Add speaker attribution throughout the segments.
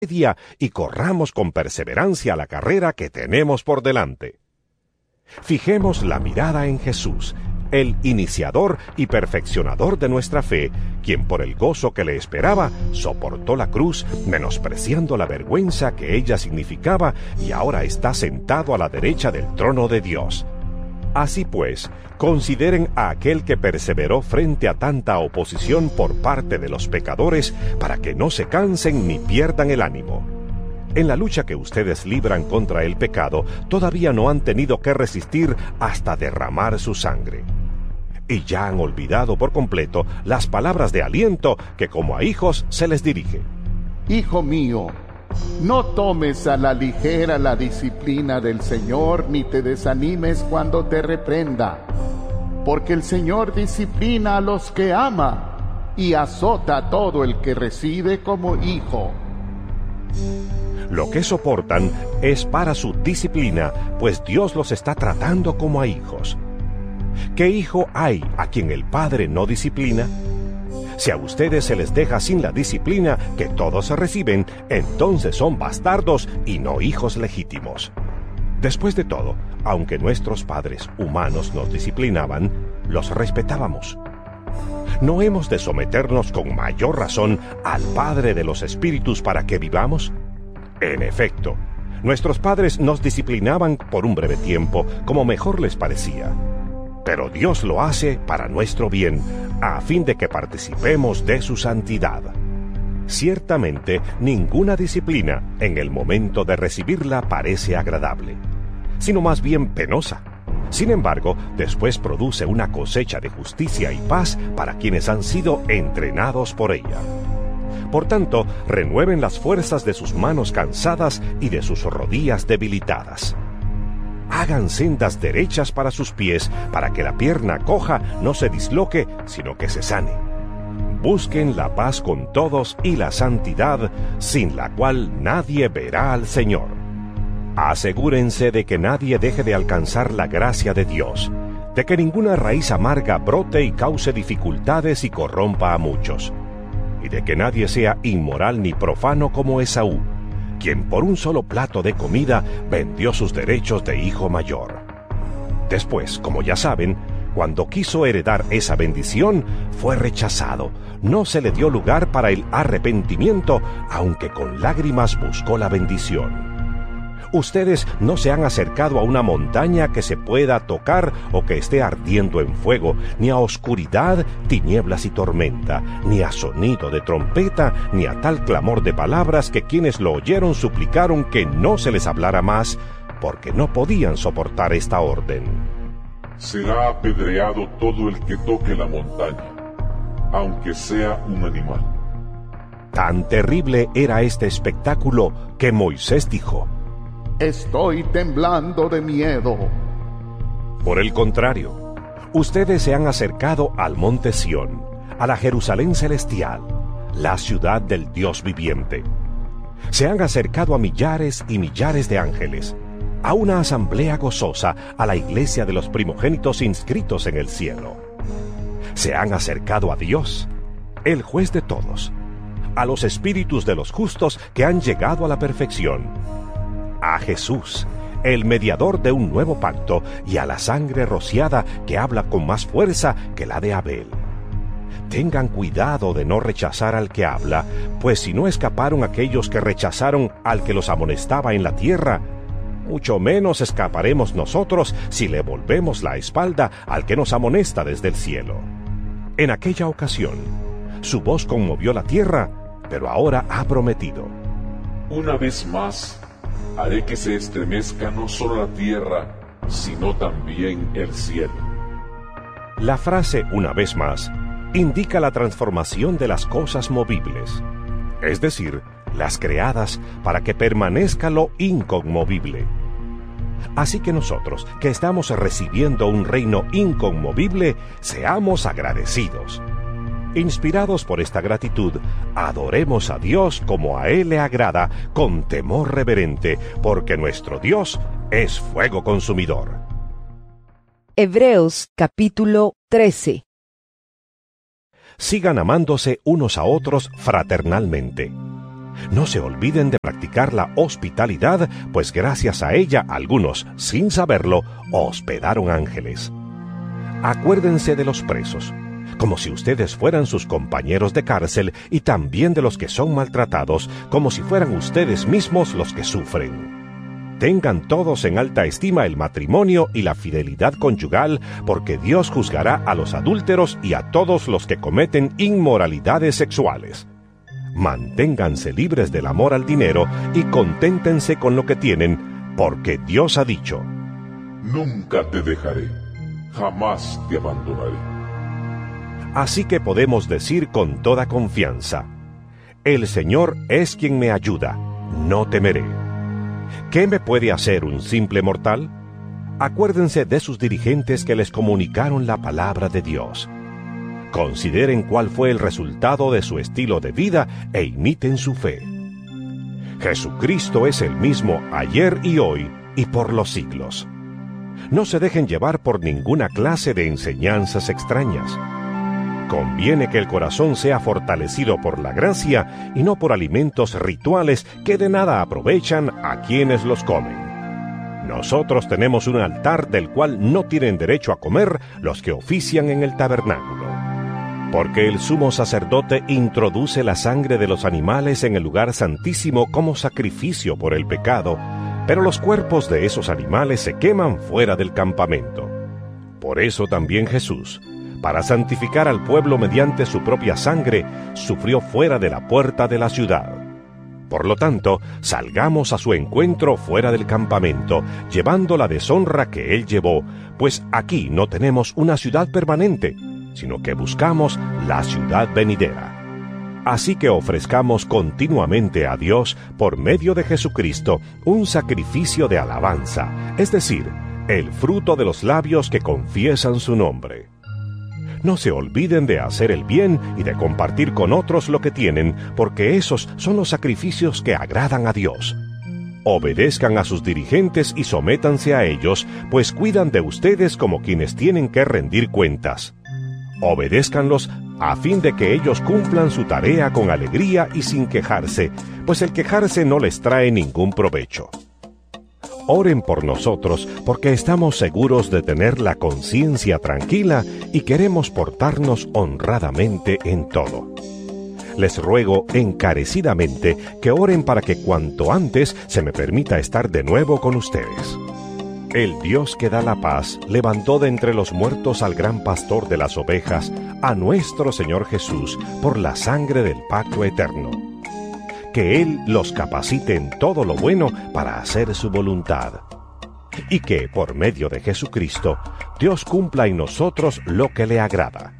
Speaker 1: y corramos con perseverancia la carrera que tenemos por delante. Fijemos la mirada en Jesús, el iniciador y perfeccionador de nuestra fe, quien por el gozo que le esperaba, soportó la cruz, menospreciando la vergüenza que ella significaba, y ahora está sentado a la derecha del trono de Dios. Así pues, consideren a aquel que perseveró frente a tanta oposición por parte de los pecadores, para que no se cansen ni pierdan el ánimo. En la lucha que ustedes libran contra el pecado, todavía no han tenido que resistir hasta derramar su sangre. Y ya han olvidado por completo las palabras de aliento que como a hijos se les dirige.
Speaker 2: Hijo mío, no tomes a la ligera la disciplina del Señor, ni te desanimes cuando te reprenda, porque el Señor disciplina a los que ama y azota a todo el que recibe como hijo.
Speaker 1: Lo que soportan es para su disciplina, pues Dios los está tratando como a hijos. ¿Qué hijo hay a quien el Padre no disciplina? Si a ustedes se les deja sin la disciplina que todos reciben, entonces son bastardos y no hijos legítimos. Después de todo, aunque nuestros padres humanos nos disciplinaban, los respetábamos. ¿No hemos de someternos con mayor razón al Padre de los Espíritus para que vivamos? En efecto, nuestros padres nos disciplinaban por un breve tiempo, como mejor les parecía. Pero Dios lo hace para nuestro bien, a fin de que participemos de su santidad. Ciertamente, ninguna disciplina, en el momento de recibirla, parece agradable, sino más bien penosa. Sin embargo, después produce una cosecha de justicia y paz para quienes han sido entrenados por ella. Por tanto, renueven las fuerzas de sus manos cansadas y de sus rodillas debilitadas. Hagan sendas derechas para sus pies, para que la pierna coja no se disloque, sino que se sane. Busquen la paz con todos y la santidad, sin la cual nadie verá al Señor. Asegúrense de que nadie deje de alcanzar la gracia de Dios, de que ninguna raíz amarga brote y cause dificultades y corrompa a muchos, y de que nadie sea inmoral ni profano como Esaú, quien por un solo plato de comida vendió sus derechos de hijo mayor. Después, como ya saben, cuando quiso heredar esa bendición, fue rechazado. No se le dio lugar para el arrepentimiento, aunque con lágrimas buscó la bendición. Ustedes no se han acercado a una montaña que se pueda tocar o que esté ardiendo en fuego, ni a oscuridad, tinieblas y tormenta, ni a sonido de trompeta, ni a tal clamor de palabras que quienes lo oyeron suplicaron que no se les hablara más, porque no podían soportar esta orden.
Speaker 3: Será apedreado todo el que toque la montaña, aunque sea un animal.
Speaker 1: Tan terrible era este espectáculo que Moisés dijo:
Speaker 2: Estoy temblando de miedo.
Speaker 1: Por el contrario, ustedes se han acercado al monte Sión, a la Jerusalén celestial, la ciudad del Dios viviente. Se han acercado a millares y millares de ángeles, a una asamblea gozosa, a la iglesia de los primogénitos inscritos en el cielo. Se han acercado a Dios, el juez de todos, a los espíritus de los justos que han llegado a la perfección, a Jesús, el mediador de un nuevo pacto, y a la sangre rociada que habla con más fuerza que la de Abel. Tengan cuidado de no rechazar al que habla, pues si no escaparon aquellos que rechazaron al que los amonestaba en la tierra, mucho menos escaparemos nosotros si le volvemos la espalda al que nos amonesta desde el cielo. En aquella ocasión, su voz conmovió la tierra, pero ahora ha prometido:
Speaker 3: Una vez más, haré que se estremezca no solo la tierra, sino también el cielo.
Speaker 1: La frase "una vez más" indica la transformación de las cosas movibles, es decir, las creadas para que permanezca lo inconmovible. Así que nosotros, que estamos recibiendo un reino inconmovible, seamos agradecidos. Inspirados por esta gratitud, adoremos a Dios como a Él le agrada, con temor reverente, porque nuestro Dios es fuego consumidor.
Speaker 4: Hebreos capítulo 13.
Speaker 1: Sigan amándose unos a otros fraternalmente. No se olviden de practicar la hospitalidad, pues gracias a ella algunos, sin saberlo, hospedaron ángeles. Acuérdense de los presos, como si ustedes fueran sus compañeros de cárcel, y también de los que son maltratados, como si fueran ustedes mismos los que sufren. Tengan todos en alta estima el matrimonio y la fidelidad conyugal, porque Dios juzgará a los adúlteros y a todos los que cometen inmoralidades sexuales. Manténganse libres del amor al dinero y conténtense con lo que tienen, porque Dios ha dicho:
Speaker 3: Nunca te dejaré, jamás te abandonaré.
Speaker 1: Así que podemos decir con toda confianza: el Señor es quien me ayuda, no temeré. ¿Qué me puede hacer un simple mortal? Acuérdense de sus dirigentes que les comunicaron la palabra de Dios. Consideren cuál fue el resultado de su estilo de vida e imiten su fe. Jesucristo es el mismo ayer y hoy y por los siglos. No se dejen llevar por ninguna clase de enseñanzas extrañas. Conviene que el corazón sea fortalecido por la gracia y no por alimentos rituales que de nada aprovechan a quienes los comen. Nosotros tenemos un altar del cual no tienen derecho a comer los que ofician en el tabernáculo. Porque el sumo sacerdote introduce la sangre de los animales en el lugar santísimo como sacrificio por el pecado, pero los cuerpos de esos animales se queman fuera del campamento. Por eso también Jesús, para santificar al pueblo mediante su propia sangre, sufrió fuera de la puerta de la ciudad. Por lo tanto, salgamos a su encuentro fuera del campamento, llevando la deshonra que él llevó, pues aquí no tenemos una ciudad permanente, sino que buscamos la ciudad venidera. Así que ofrezcamos continuamente a Dios, por medio de Jesucristo, un sacrificio de alabanza, es decir, el fruto de los labios que confiesan su nombre. No se olviden de hacer el bien y de compartir con otros lo que tienen, porque esos son los sacrificios que agradan a Dios. Obedezcan a sus dirigentes y sométanse a ellos, pues cuidan de ustedes como quienes tienen que rendir cuentas. Obedézcanlos a fin de que ellos cumplan su tarea con alegría y sin quejarse, pues el quejarse no les trae ningún provecho. Oren por nosotros, porque estamos seguros de tener la conciencia tranquila y queremos portarnos honradamente en todo. Les ruego encarecidamente que oren para que cuanto antes se me permita estar de nuevo con ustedes. El Dios que da la paz levantó de entre los muertos al gran pastor de las ovejas, a nuestro Señor Jesús, por la sangre del pacto eterno. Que Él los capacite en todo lo bueno para hacer su voluntad. Y que, por medio de Jesucristo, Dios cumpla en nosotros lo que le agrada.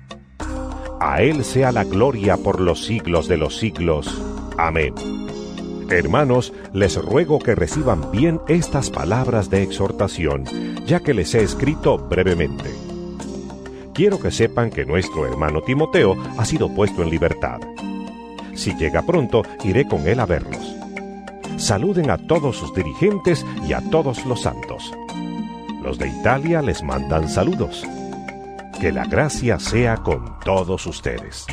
Speaker 1: A Él sea la gloria por los siglos de los siglos. Amén. Hermanos, les ruego que reciban bien estas palabras de exhortación, ya que les he escrito brevemente. Quiero que sepan que nuestro hermano Timoteo ha sido puesto en libertad. Si llega pronto, iré con él a verlos. Saluden a todos sus dirigentes y a todos los santos. Los de Italia les mandan saludos. Que la gracia sea con todos ustedes.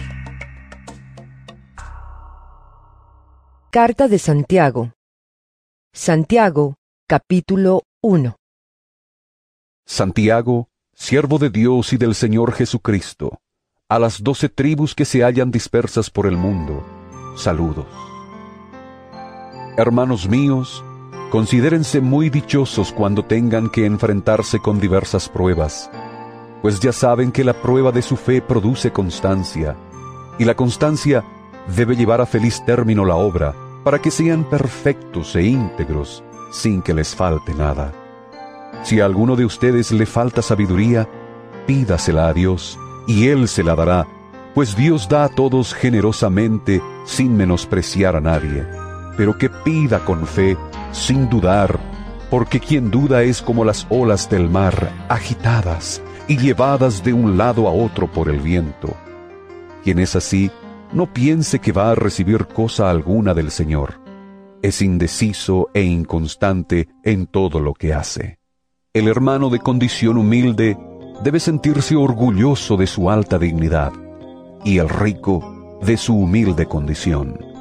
Speaker 4: Carta de Santiago. Santiago, capítulo 1.
Speaker 5: Santiago, siervo de Dios y del Señor Jesucristo, a las 12 tribus que se hallan dispersas por el mundo, saludos. Hermanos míos, considérense muy dichosos cuando tengan que enfrentarse con diversas pruebas, pues ya saben que la prueba de su fe produce constancia, y la constancia debe llevar a feliz término la obra, para que sean perfectos e íntegros, sin que les falte nada. Si a alguno de ustedes le falta sabiduría, pídasela a Dios, y Él se la dará, pues Dios da a todos generosamente, sin menospreciar a nadie. Pero que pida con fe, sin dudar, porque quien duda es como las olas del mar, agitadas y llevadas de un lado a otro por el viento. Quien es así, no piense que va a recibir cosa alguna del Señor. Es indeciso e inconstante en todo lo que hace. El hermano de condición humilde debe sentirse orgulloso de su alta dignidad, y el rico de su humilde condición.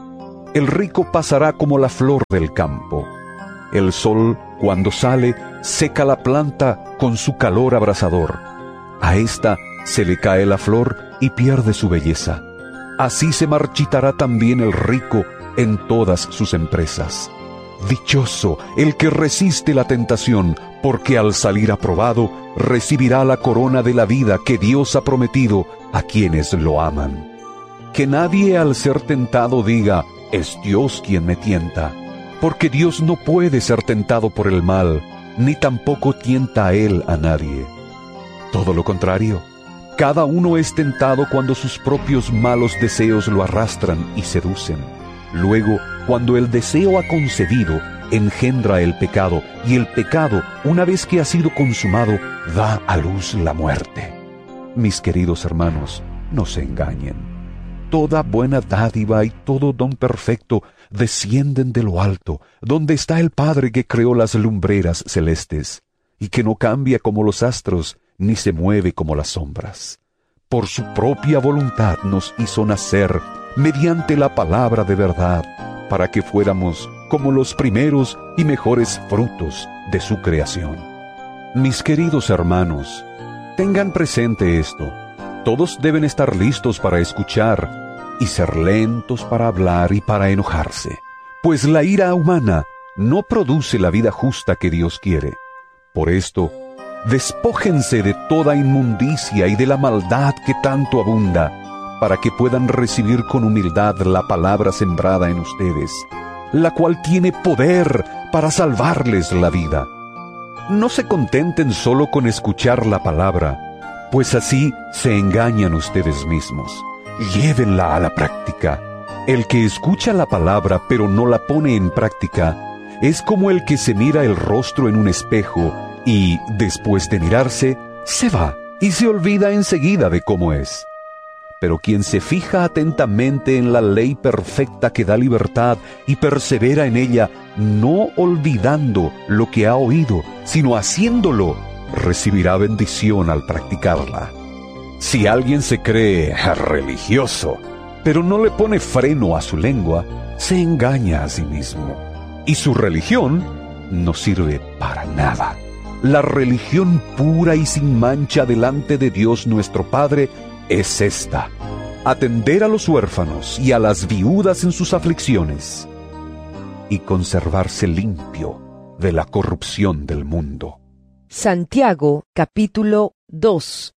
Speaker 5: el rico pasará como la flor del campo. El sol, cuando sale, seca la planta con su calor abrasador. A ésta se le cae la flor y pierde su belleza. Así se marchitará también el rico en todas sus empresas. Dichoso el que resiste la tentación, porque al salir aprobado recibirá la corona de la vida que Dios ha prometido a quienes lo aman. Que nadie al ser tentado diga, es Dios quien me tienta, porque Dios no puede ser tentado por el mal, ni tampoco tienta a él a nadie. Todo lo contrario, cada uno es tentado cuando sus propios malos deseos lo arrastran y seducen. Luego, cuando el deseo ha concebido, engendra el pecado, y el pecado, una vez que ha sido consumado, da a luz la muerte. Mis queridos hermanos, no se engañen. Toda buena dádiva y todo don perfecto descienden de lo alto, donde está el Padre que creó las lumbreras celestes, y que no cambia como los astros, ni se mueve como las sombras. Por su propia voluntad nos hizo nacer, mediante la palabra de verdad, para que fuéramos como los primeros y mejores frutos de su creación. Mis queridos hermanos, tengan presente esto. Todos deben estar listos para escuchar y ser lentos para hablar y para enojarse, pues la ira humana no produce la vida justa que Dios quiere. Por esto, despójense de toda inmundicia y de la maldad que tanto abunda, para que puedan recibir con humildad la palabra sembrada en ustedes, la cual tiene poder para salvarles la vida. No se contenten solo con escuchar la palabra, pues así se engañan ustedes mismos. Llévenla a la práctica. El que escucha la palabra pero no la pone en práctica, es como el que se mira el rostro en un espejo y, después de mirarse, se va y se olvida enseguida de cómo es. Pero quien se fija atentamente en la ley perfecta que da libertad y persevera en ella, no olvidando lo que ha oído, sino haciéndolo, recibirá bendición al practicarla. Si alguien se cree religioso, pero no le pone freno a su lengua, se engaña a sí mismo, y su religión no sirve para nada. La religión pura y sin mancha delante de Dios nuestro Padre es esta: atender a los huérfanos y a las viudas en sus aflicciones, y conservarse limpio de la corrupción del mundo.
Speaker 4: Santiago, capítulo 2.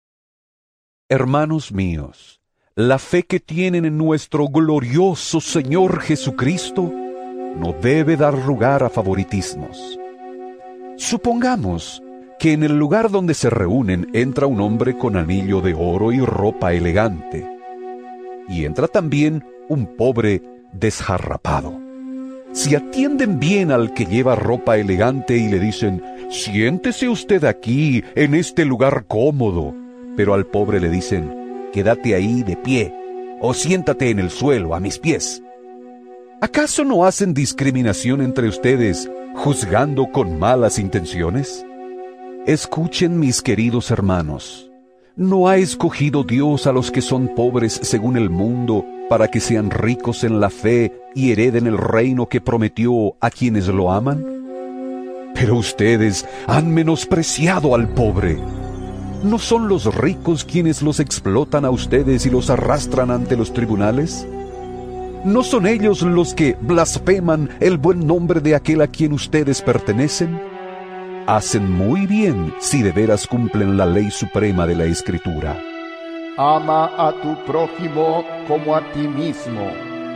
Speaker 5: Hermanos míos, la fe que tienen en nuestro glorioso Señor Jesucristo no debe dar lugar a favoritismos. Supongamos que en el lugar donde se reúnen entra un hombre con anillo de oro y ropa elegante, y entra también un pobre desjarrapado. Si atienden bien al que lleva ropa elegante y le dicen, siéntese usted aquí, en este lugar cómodo, pero al pobre le dicen, quédate ahí de pie, o siéntate en el suelo a mis pies, ¿acaso no hacen discriminación entre ustedes, juzgando con malas intenciones? Escuchen, mis queridos hermanos, ¿no ha escogido Dios a los que son pobres según el mundo para que sean ricos en la fe y hereden el reino que prometió a quienes lo aman? Pero ustedes han menospreciado al pobre. ¿No son los ricos quienes los explotan a ustedes y los arrastran ante los tribunales? ¿No son ellos los que blasfeman el buen nombre de aquel a quien ustedes pertenecen? Hacen muy bien si de veras cumplen la ley suprema de la Escritura.
Speaker 2: Ama a tu prójimo como a ti mismo.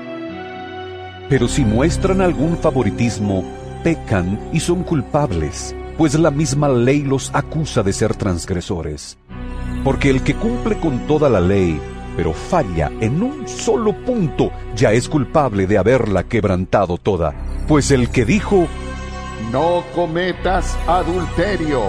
Speaker 5: Pero si muestran algún favoritismo, pecan y son culpables, pues la misma ley los acusa de ser transgresores. Porque el que cumple con toda la ley, pero falla en un solo punto, ya es culpable de haberla quebrantado toda. Pues el que dijo,
Speaker 2: no cometas adulterio,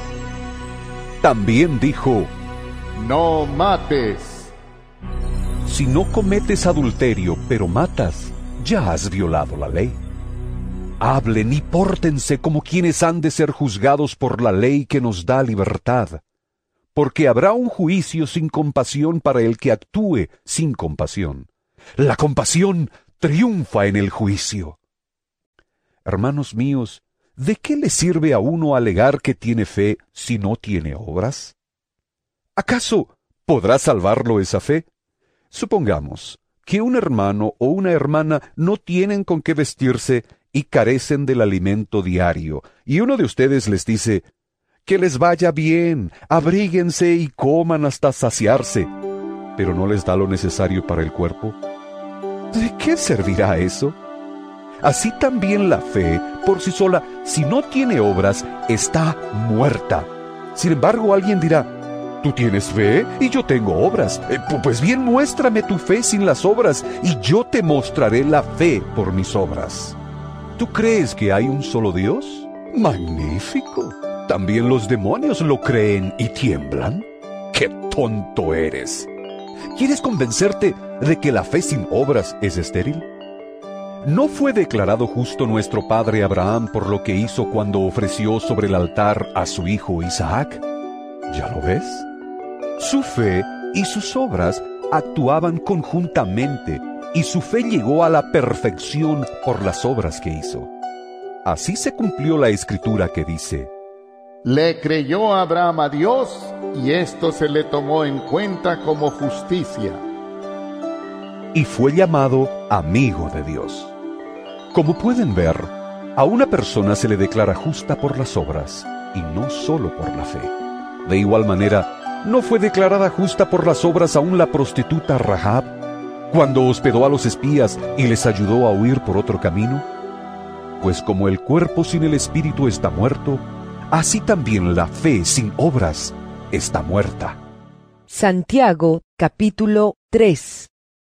Speaker 5: también dijo,
Speaker 2: no mates.
Speaker 5: Si no cometes adulterio, pero matas, ya has violado la ley. Hablen y pórtense como quienes han de ser juzgados por la ley que nos da libertad, porque habrá un juicio sin compasión para el que actúe sin compasión. La compasión triunfa en el juicio. Hermanos míos, ¿de qué le sirve a uno alegar que tiene fe si no tiene obras? ¿Acaso podrá salvarlo esa fe? Supongamos que un hermano o una hermana no tienen con qué vestirse y carecen del alimento diario, y uno de ustedes les dice, que les vaya bien, abríguense y coman hasta saciarse, pero no les da lo necesario para el cuerpo. ¿De qué servirá eso? Así también la fe, por sí sola, si no tiene obras, está muerta. Sin embargo, alguien dirá, ¿tú tienes fe y yo tengo obras? Pues bien, muéstrame tu fe sin las obras, y yo te mostraré la fe por mis obras. ¿Tú crees que hay un solo Dios? ¡Magnífico! ¿También los demonios lo creen y tiemblan? ¡Qué tonto eres! ¿Quieres convencerte de que la fe sin obras es estéril? ¿No fue declarado justo nuestro padre Abraham por lo que hizo cuando ofreció sobre el altar a su hijo Isaac? ¿Ya lo ves? Su fe y sus obras actuaban conjuntamente, y su fe llegó a la perfección por las obras que hizo. Así se cumplió la escritura que dice,
Speaker 2: Le creyó Abraham a Dios, y esto se le tomó en cuenta como justicia.
Speaker 5: y fue llamado amigo de Dios. Como pueden ver, a una persona se le declara justa por las obras, y no solo por la fe. De igual manera, ¿no fue declarada justa por las obras aún la prostituta Rahab, cuando hospedó a los espías y les ayudó a huir por otro camino? Pues como el cuerpo sin el espíritu está muerto, así también la fe sin obras está muerta.
Speaker 4: Santiago, capítulo 3.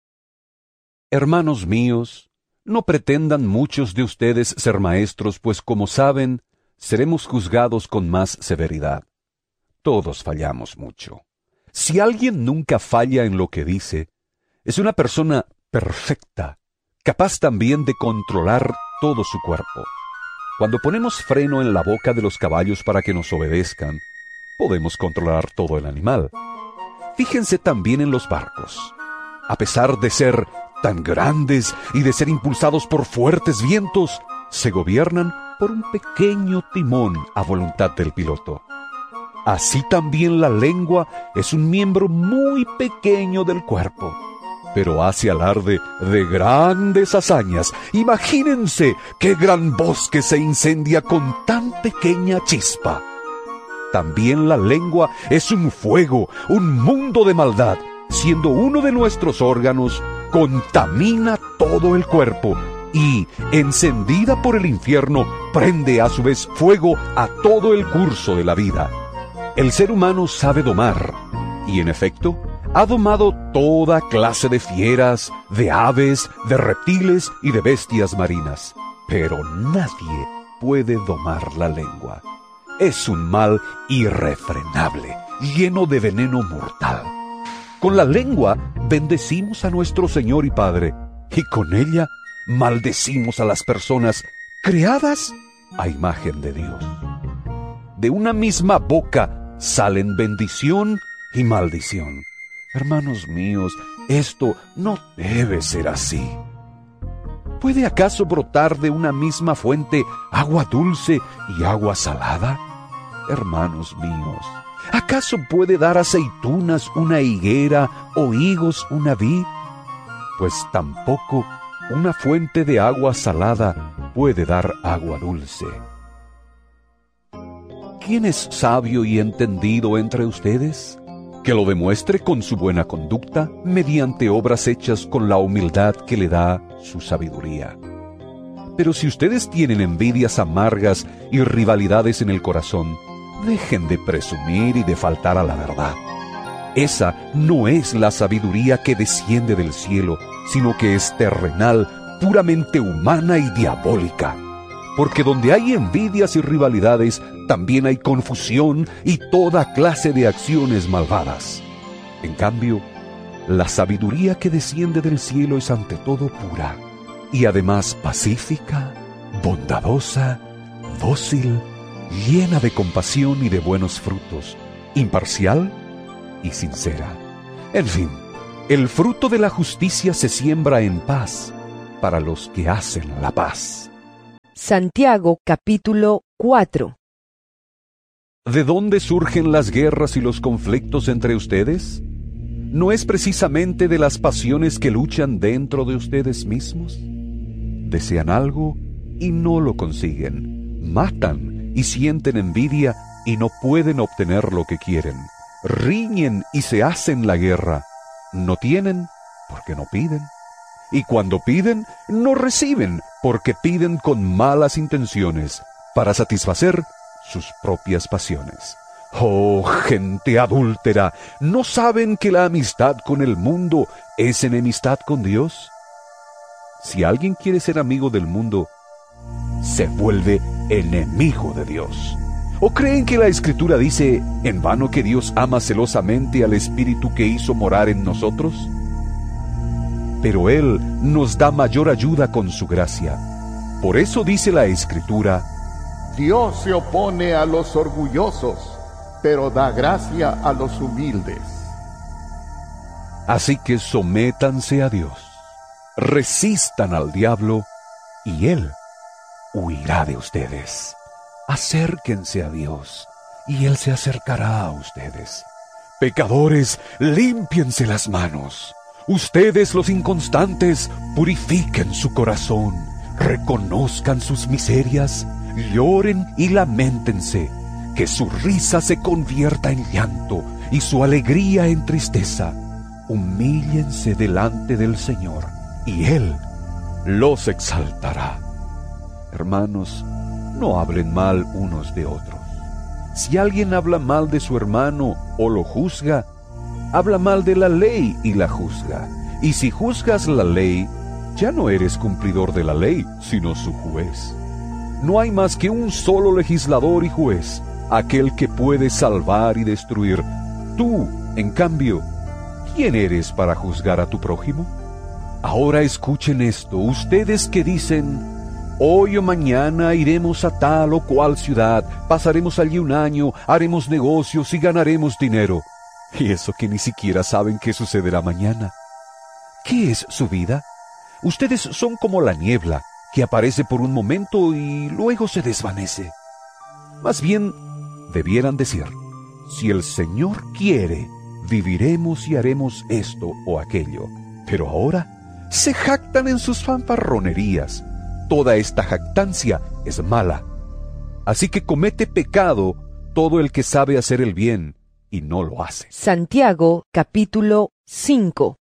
Speaker 5: Hermanos míos, no pretendan muchos de ustedes ser maestros, pues como saben, seremos juzgados con más severidad. Todos fallamos mucho. Si alguien nunca falla en lo que dice, es una persona perfecta, capaz también de controlar todo su cuerpo. Cuando ponemos freno en la boca de los caballos para que nos obedezcan, podemos controlar todo el animal. Fíjense también en los barcos. A pesar de ser tan grandes y de ser impulsados por fuertes vientos, se gobiernan por un pequeño timón a voluntad del piloto. Así también la lengua es un miembro muy pequeño del cuerpo, pero hace alarde de grandes hazañas. Imagínense qué gran bosque se incendia con tan pequeña chispa. También la lengua es un fuego, un mundo de maldad. Siendo uno de nuestros órganos, contamina todo el cuerpo y, encendida por el infierno, prende a su vez fuego a todo el curso de la vida. El ser humano sabe domar, y en efecto, ha domado toda clase de fieras, de aves, de reptiles y de bestias marinas. Pero nadie puede domar la lengua. Es un mal irrefrenable, lleno de veneno mortal. Con la lengua bendecimos a nuestro Señor y Padre, y con ella maldecimos a las personas creadas a imagen de Dios. De una misma boca salen bendición y maldición. Hermanos míos, esto no debe ser así. ¿Puede acaso brotar de una misma fuente agua dulce y agua salada? Hermanos míos, ¿acaso puede dar aceitunas una higuera o higos una vid? Pues tampoco una fuente de agua salada puede dar agua dulce. ¿Quién es sabio y entendido entre ustedes? Que lo demuestre con su buena conducta, mediante obras hechas con la humildad que le da su sabiduría. Pero si ustedes tienen envidias amargas y rivalidades en el corazón, dejen de presumir y de faltar a la verdad. Esa no es la sabiduría que desciende del cielo, sino que es terrenal, puramente humana y diabólica. Porque donde hay envidias y rivalidades, también hay confusión y toda clase de acciones malvadas. En cambio, la sabiduría que desciende del cielo es ante todo pura, y además pacífica, bondadosa, dócil, llena de compasión y de buenos frutos, imparcial y sincera. En fin, el fruto de la justicia se siembra en paz, para los que hacen la paz.
Speaker 4: Santiago capítulo 4.
Speaker 5: ¿De dónde surgen las guerras y los conflictos entre ustedes? ¿No es precisamente de las pasiones que luchan dentro de ustedes mismos? Desean algo y no lo consiguen. Matan y sienten envidia y no pueden obtener lo que quieren. Riñen y se hacen la guerra. No tienen porque no piden. Y cuando piden, no reciben porque piden con malas intenciones para satisfacer sus propias pasiones. ¡Oh, gente adúltera! ¿No saben que la amistad con el mundo es enemistad con Dios? Si alguien quiere ser amigo del mundo, se vuelve enemigo de Dios. ¿O creen que la Escritura dice en vano que Dios ama celosamente al Espíritu que hizo morar en nosotros? Pero Él nos da mayor ayuda con su gracia. Por eso dice la Escritura:
Speaker 2: Dios se opone a los orgullosos, pero da gracia a los humildes.
Speaker 5: Así que sométanse a Dios, resistan al diablo, y Él huirá de ustedes. Acérquense a Dios, y Él se acercará a ustedes. Pecadores, límpiense las manos. Ustedes, los inconstantes, purifiquen su corazón. Reconozcan sus miserias, lloren y lamentense. Que su risa se convierta en llanto y su alegría en tristeza. Humíllense delante del Señor, y Él los exaltará. Hermanos, no hablen mal unos de otros. Si alguien habla mal de su hermano o lo juzga, habla mal de la ley y la juzga. Y si juzgas la ley, ya no eres cumplidor de la ley, sino su juez. No hay más que un solo legislador y juez, aquel que puede salvar y destruir. Tú, en cambio, ¿quién eres para juzgar a tu prójimo? Ahora escuchen esto, ustedes que dicen: hoy o mañana iremos a tal o cual ciudad, pasaremos allí un año, haremos negocios y ganaremos dinero. Y eso que ni siquiera saben qué sucederá mañana. ¿Qué es su vida? Ustedes son como la niebla, que aparece por un momento y luego se desvanece. Más bien, debieran decir: si el Señor quiere, viviremos y haremos esto o aquello. Pero ahora se jactan en sus fanfarronerías. Toda esta jactancia es mala. Así que comete pecado todo el que sabe hacer el bien y no lo hace.
Speaker 4: Santiago capítulo 5.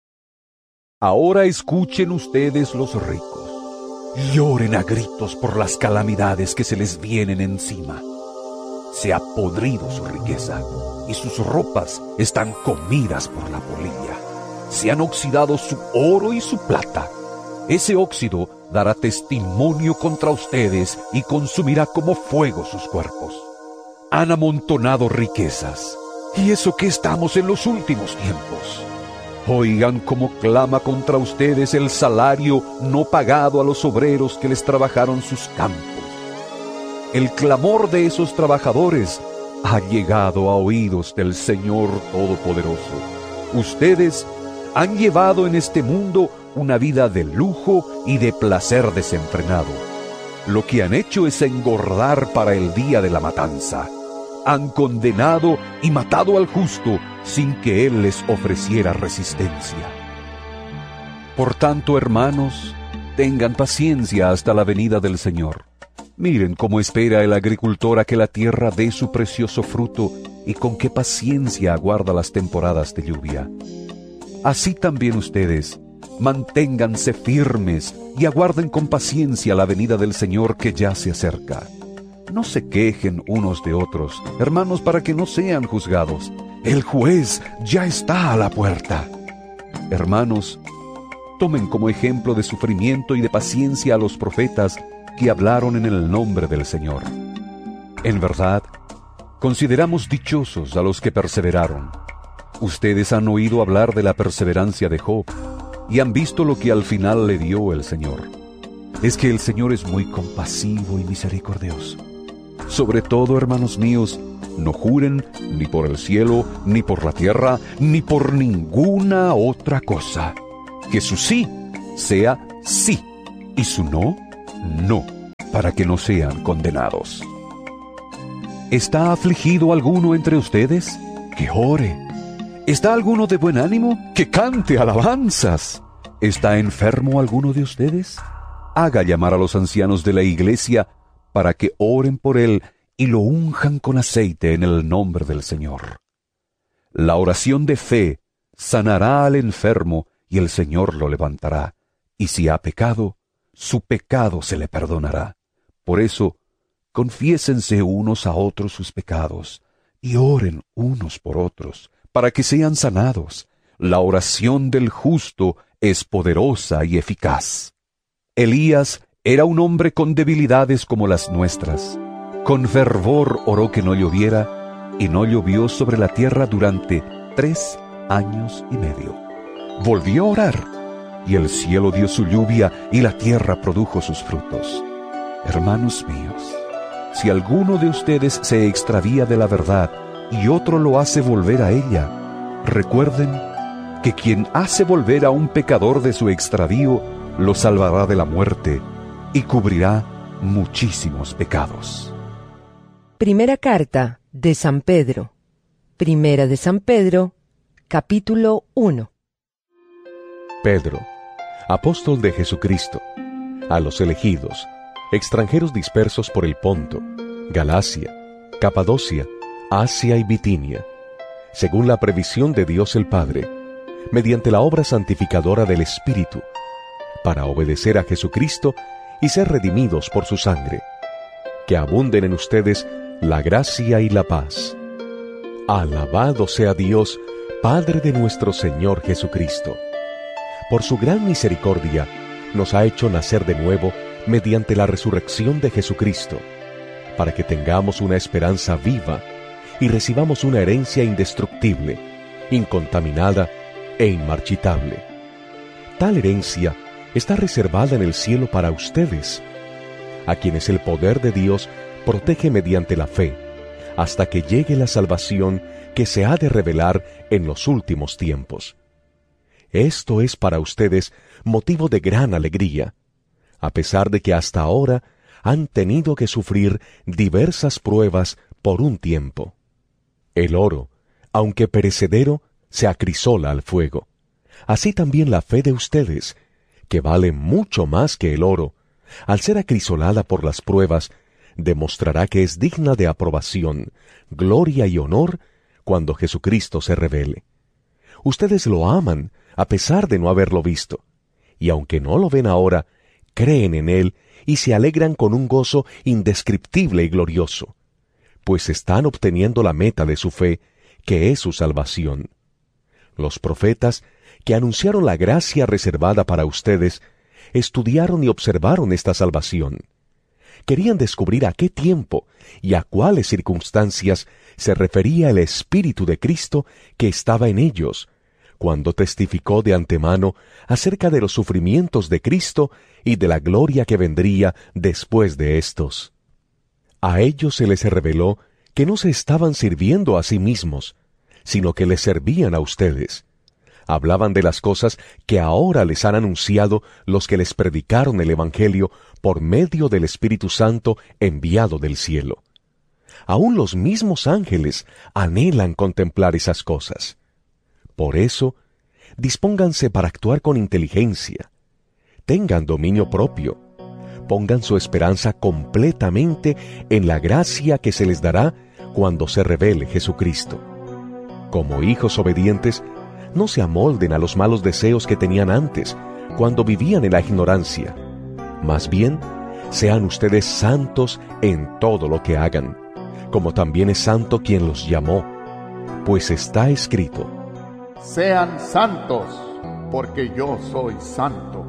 Speaker 5: Ahora escuchen ustedes los ricos. Lloren a gritos por las calamidades que se les vienen encima. Se ha podrido su riqueza y sus ropas están comidas por la polilla. Se han oxidado su oro y su plata. Ese óxido dará testimonio contra ustedes y consumirá como fuego sus cuerpos. Han amontonado riquezas, y eso que estamos en los últimos tiempos. Oigan cómo clama contra ustedes el salario no pagado a los obreros que les trabajaron sus campos. El clamor de esos trabajadores ha llegado a oídos del Señor Todopoderoso. Ustedes han llevado en este mundo una vida de lujo y de placer desenfrenado. Lo que han hecho es engordar para el día de la matanza. Han condenado y matado al justo sin que él les ofreciera resistencia. Por tanto, hermanos, tengan paciencia hasta la venida del Señor. Miren cómo espera el agricultor a que la tierra dé su precioso fruto y con qué paciencia aguarda las temporadas de lluvia. Así también ustedes, manténganse firmes y aguarden con paciencia la venida del Señor que ya se acerca. No se quejen unos de otros, hermanos, para que no sean juzgados. El juez ya está a la puerta. Hermanos, tomen como ejemplo de sufrimiento y de paciencia a los profetas que hablaron en el nombre del Señor. En verdad, consideramos dichosos a los que perseveraron. Ustedes han oído hablar de la perseverancia de Job y han visto lo que al final le dio el Señor. Es que el Señor es muy compasivo y misericordioso. Sobre todo, hermanos míos, no juren ni por el cielo, ni por la tierra, ni por ninguna otra cosa. Que su sí sea sí, y su no, no, para que no sean condenados. ¿Está afligido alguno entre ustedes? Que ore. ¿Está alguno de buen ánimo? Que cante alabanzas. ¿Está enfermo alguno de ustedes? Haga llamar a los ancianos de la iglesia para que oren por él y lo unjan con aceite en el nombre del Señor. La oración de fe sanará al enfermo y el Señor lo levantará. Y si ha pecado, su pecado se le perdonará. Por eso, confiésense unos a otros sus pecados y oren unos por otros para que sean sanados. La oración del justo es poderosa y eficaz. Elías era un hombre con debilidades como las nuestras. Con fervor oró que no lloviera, y no llovió sobre la tierra durante 3 años y medio. Volvió a orar, y el cielo dio su lluvia, y la tierra produjo sus frutos. Hermanos míos, si alguno de ustedes se extravía de la verdad, y otro lo hace volver a ella, recuerden que quien hace volver a un pecador de su extravío, lo salvará de la muerte, y cubrirá muchísimos pecados.
Speaker 4: Primera carta de San Pedro. Primera de San Pedro, capítulo 1.
Speaker 6: Pedro, apóstol de Jesucristo, a los elegidos, extranjeros dispersos por el Ponto, Galacia, Capadocia, Asia y Bitinia, según la previsión de Dios el Padre, mediante la obra santificadora del Espíritu, para obedecer a Jesucristo y ser redimidos por su sangre. Que abunden en ustedes la gracia y la paz. Alabado sea Dios, Padre de nuestro Señor Jesucristo. Por su gran misericordia, nos ha hecho nacer de nuevo mediante la resurrección de Jesucristo, para que tengamos una esperanza viva y recibamos una herencia indestructible, incontaminada e inmarchitable. Tal herencia está reservada en el cielo para ustedes, a quienes el poder de Dios protege mediante la fe, hasta que llegue la salvación que se ha de revelar en los últimos tiempos. Esto es para ustedes motivo de gran alegría, a pesar de que hasta ahora han tenido que sufrir diversas pruebas por un tiempo. El oro, aunque perecedero, se acrisola al fuego. Así también la fe de ustedes, que vale mucho más que el oro, al ser acrisolada por las pruebas, demostrará que es digna de aprobación, gloria y honor cuando Jesucristo se revele. Ustedes lo aman a pesar de no haberlo visto, y aunque no lo ven ahora, creen en Él y se alegran con un gozo indescriptible y glorioso, pues están obteniendo la meta de su fe, que es su salvación. Los profetas, que anunciaron la gracia reservada para ustedes, estudiaron y observaron esta salvación. Querían descubrir a qué tiempo y a cuáles circunstancias se refería el Espíritu de Cristo que estaba en ellos, cuando testificó de antemano acerca de los sufrimientos de Cristo y de la gloria que vendría después de éstos. A ellos se les reveló que no se estaban sirviendo a sí mismos, sino que les servían a ustedes. Hablaban de las cosas que ahora les han anunciado los que les predicaron el Evangelio por medio del Espíritu Santo enviado del cielo. Aún los mismos ángeles anhelan contemplar esas cosas. Por eso, dispónganse para actuar con inteligencia. Tengan dominio propio. Pongan su esperanza completamente en la gracia que se les dará cuando se revele Jesucristo. Como hijos obedientes, no se amolden a los malos deseos que tenían antes, cuando vivían en la ignorancia. Más bien, sean ustedes santos en todo lo que hagan, como también es santo quien los llamó, pues está escrito:
Speaker 2: Sean santos, porque yo soy santo.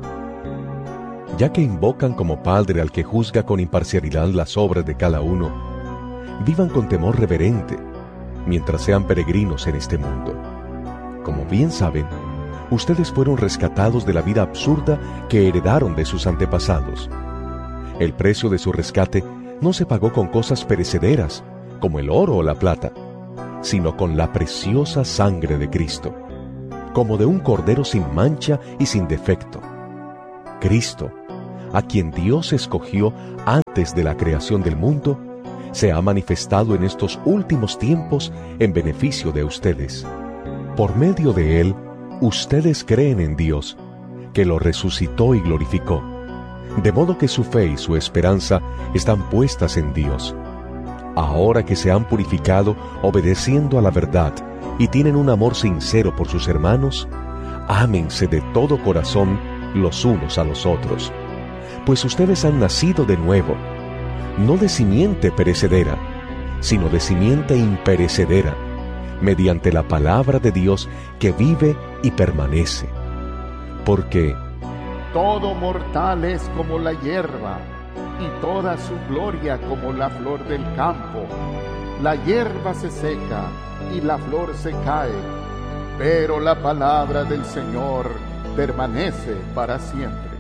Speaker 6: Ya que invocan como Padre al que juzga con imparcialidad las obras de cada uno, vivan con temor reverente, mientras sean peregrinos en este mundo. Como bien saben, ustedes fueron rescatados de la vida absurda que heredaron de sus antepasados. El precio de su rescate no se pagó con cosas perecederas, como el oro o la plata, sino con la preciosa sangre de Cristo, como de un cordero sin mancha y sin defecto. Cristo, a quien Dios escogió antes de la creación del mundo, se ha manifestado en estos últimos tiempos en beneficio de ustedes. Por medio de Él, ustedes creen en Dios, que lo resucitó y glorificó, de modo que su fe y su esperanza están puestas en Dios. Ahora que se han purificado obedeciendo a la verdad y tienen un amor sincero por sus hermanos, ámense de todo corazón los unos a los otros, pues ustedes han nacido de nuevo, no de simiente perecedera, sino de simiente imperecedera, mediante la palabra de Dios que vive y permanece. Porque
Speaker 2: todo mortal es como la hierba, y toda su gloria como la flor del campo. La hierba se seca y la flor se cae, pero la palabra del Señor permanece para siempre.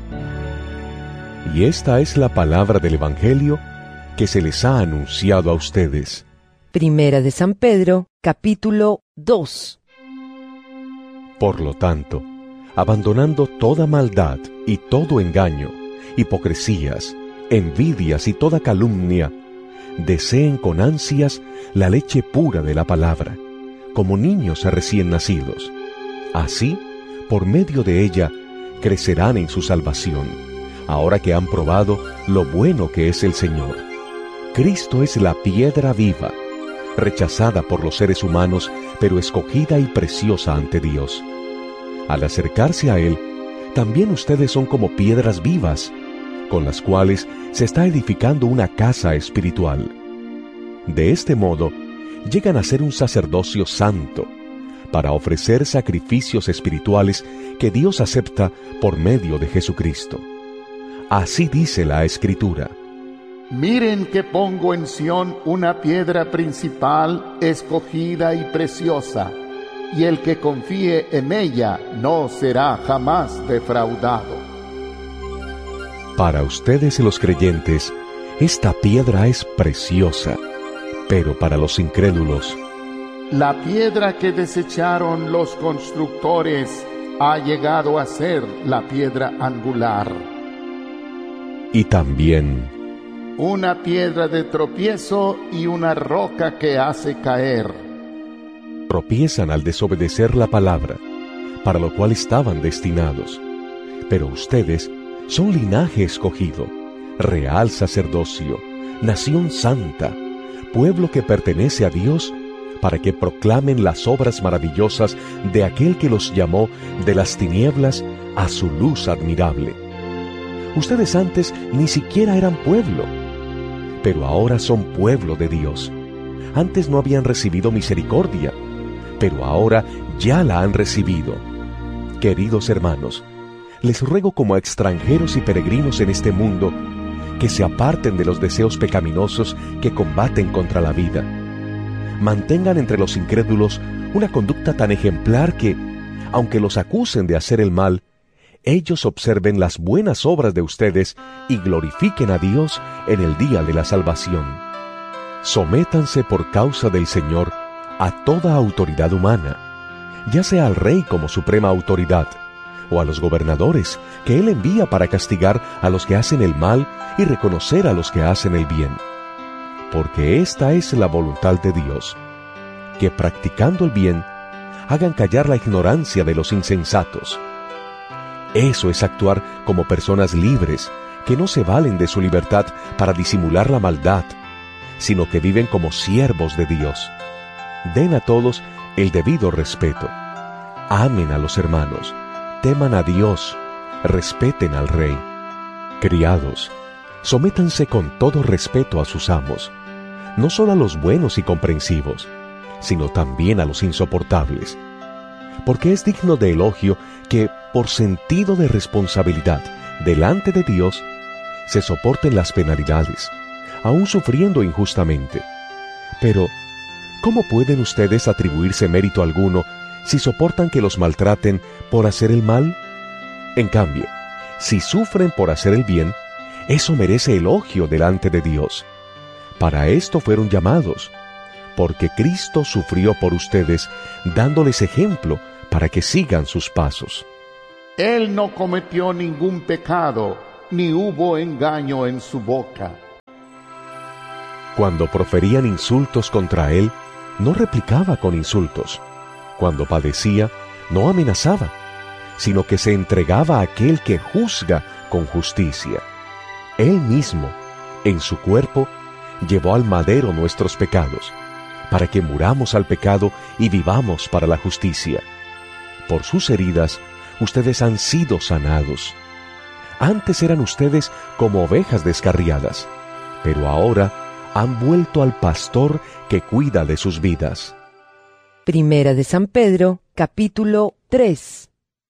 Speaker 6: Y esta es la palabra del Evangelio que se les ha anunciado a ustedes.
Speaker 4: Primera de San Pedro, capítulo 2.
Speaker 6: Por lo tanto, abandonando toda maldad y todo engaño, hipocresías, envidias y toda calumnia, deseen con ansias la leche pura de la palabra, como niños recién nacidos. Así, por medio de ella, crecerán en su salvación, ahora que han probado lo bueno que es el Señor. Cristo es la piedra viva, rechazada por los seres humanos, pero escogida y preciosa ante Dios. Al acercarse a Él, también ustedes son como piedras vivas, con las cuales se está edificando una casa espiritual. De este modo, llegan a ser un sacerdocio santo, para ofrecer sacrificios espirituales que Dios acepta por medio de Jesucristo. Así dice la Escritura:
Speaker 2: Miren que pongo en Sión una piedra principal, escogida y preciosa, y el que confíe en ella no será jamás defraudado.
Speaker 6: Para ustedes los creyentes, esta piedra es preciosa, pero para los incrédulos,
Speaker 2: la piedra que desecharon los constructores ha llegado a ser la piedra angular.
Speaker 6: Y también
Speaker 2: una piedra de tropiezo y una roca que hace caer.
Speaker 6: tropiezan al desobedecer la palabra, para lo cual estaban destinados. Pero ustedes son linaje escogido, real sacerdocio, nación santa, pueblo que pertenece a Dios, para que proclamen las obras maravillosas de aquel que los llamó de las tinieblas a su luz admirable. Ustedes antes ni siquiera eran pueblo, pero ahora son pueblo de Dios. Antes no habían recibido misericordia, pero ahora ya la han recibido. Queridos hermanos, les ruego como a extranjeros y peregrinos en este mundo, que se aparten de los deseos pecaminosos que combaten contra la vida. Mantengan entre los incrédulos una conducta tan ejemplar que, aunque los acusen de hacer el mal, ellos observen las buenas obras de ustedes y glorifiquen a Dios en el día de la salvación. Sométanse por causa del Señor a toda autoridad humana, ya sea al rey como suprema autoridad, o a los gobernadores que él envía para castigar a los que hacen el mal y reconocer a los que hacen el bien. Porque esta es la voluntad de Dios, que practicando el bien, hagan callar la ignorancia de los insensatos. Eso es actuar como personas libres, que no se valen de su libertad para disimular la maldad, sino que viven como siervos de Dios. Den a todos el debido respeto. Amen a los hermanos, teman a Dios, respeten al Rey. Criados, sométanse con todo respeto a sus amos, no solo a los buenos y comprensivos, sino también a los insoportables, porque es digno de elogio que, por sentido de responsabilidad delante de Dios, se soporten las penalidades, aun sufriendo injustamente. Pero, ¿cómo pueden ustedes atribuirse mérito alguno si soportan que los maltraten por hacer el mal? En cambio, si sufren por hacer el bien, eso merece elogio delante de Dios. Para esto fueron llamados, porque Cristo sufrió por ustedes, dándoles ejemplo para que sigan sus pasos.
Speaker 2: Él no cometió ningún pecado, ni hubo engaño en su boca.
Speaker 6: Cuando proferían insultos contra él, no replicaba con insultos. Cuando padecía, no amenazaba, sino que se entregaba a aquel que juzga con justicia. Él mismo, en su cuerpo, llevó al madero nuestros pecados, para que muramos al pecado y vivamos para la justicia. Por sus heridas, ustedes han sido sanados. Antes eran ustedes como ovejas descarriadas, pero ahora han vuelto al pastor que cuida de sus vidas.
Speaker 4: Primera de San Pedro, capítulo 3.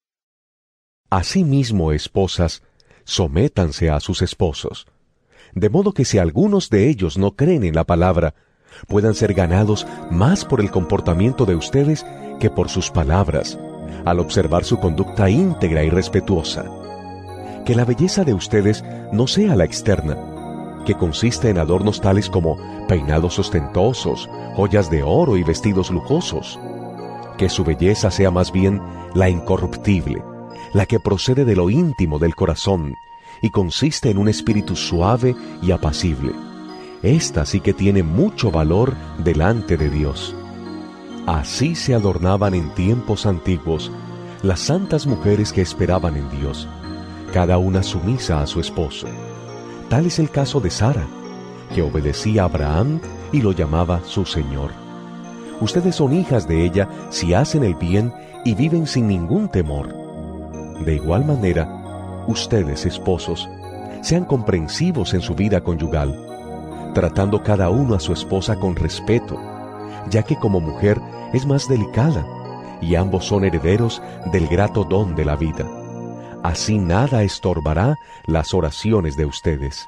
Speaker 6: Asimismo, esposas, sométanse a sus esposos, de modo que si algunos de ellos no creen en la palabra, puedan ser ganados más por el comportamiento de ustedes que por sus palabras, al observar su conducta íntegra y respetuosa. Que la belleza de ustedes no sea la externa, que consiste en adornos tales como peinados ostentosos, joyas de oro y vestidos lujosos. Que su belleza sea más bien la incorruptible, la que procede de lo íntimo del corazón y consiste en un espíritu suave y apacible. Esta sí que tiene mucho valor delante de Dios. Así se adornaban en tiempos antiguos las santas mujeres que esperaban en Dios, cada una sumisa a su esposo. Tal es el caso de Sara, que obedecía a Abraham y lo llamaba su Señor. Ustedes son hijas de ella si hacen el bien y viven sin ningún temor. De igual manera, ustedes, esposos, sean comprensivos en su vida conyugal, tratando cada uno a su esposa con respeto, ya que como mujer es más delicada, y ambos son herederos del grato don de la vida. Así nada estorbará las oraciones de ustedes.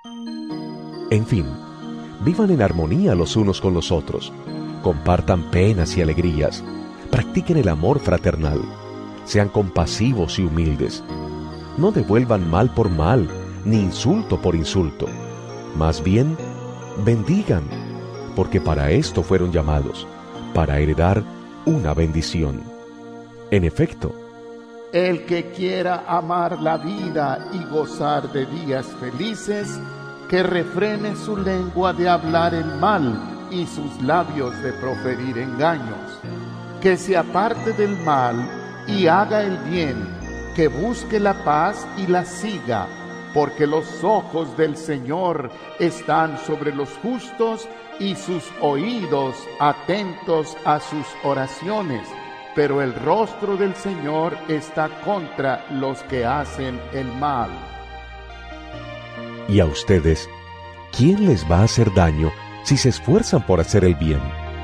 Speaker 6: En fin, vivan en armonía los unos con los otros, compartan penas y alegrías, practiquen el amor fraternal, sean compasivos y humildes. No devuelvan mal por mal, ni insulto por insulto. Más bien, bendigan, porque para esto fueron llamados, para heredar una bendición. En efecto,
Speaker 2: el que quiera amar la vida y gozar de días felices, que refrene su lengua de hablar el mal y sus labios de proferir engaños. Que se aparte del mal y haga el bien, que busque la paz y la siga, porque los ojos del Señor están sobre los justos y sus oídos atentos a sus oraciones, pero el rostro del Señor está contra los que hacen el mal.
Speaker 6: Y a ustedes, ¿quién les va a hacer daño si se esfuerzan por hacer el bien?